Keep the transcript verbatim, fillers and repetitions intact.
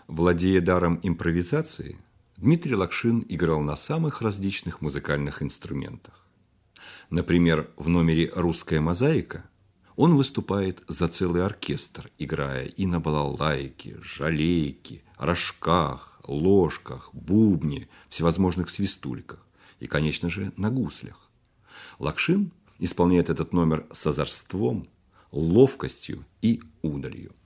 Владея даром импровизации, Дмитрий Лакшин играл на самых различных музыкальных инструментах. Например, в номере «Русская мозаика» он выступает за целый оркестр, играя и на балалайке, жалейке, рожках, ложках, бубне, всевозможных свистульках и, конечно же, на гуслях. Лакшин исполняет этот номер с озорством, ловкостью и удалью.